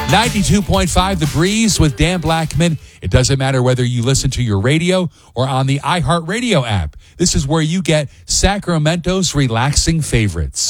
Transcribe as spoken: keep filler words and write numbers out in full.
ninety-two point five The Breeze with Dan Blackman. It doesn't matter whether you listen to your radio or on the iHeartRadio app. This is where you get Sacramento's relaxing favorites.